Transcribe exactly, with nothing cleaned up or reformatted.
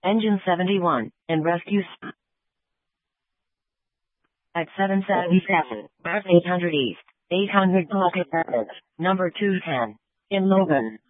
Engine seventy-one, in rescue sp- at seven seventy-seven, North eight hundred East, eight hundred Pocket Purpose, number two ten, in Logan.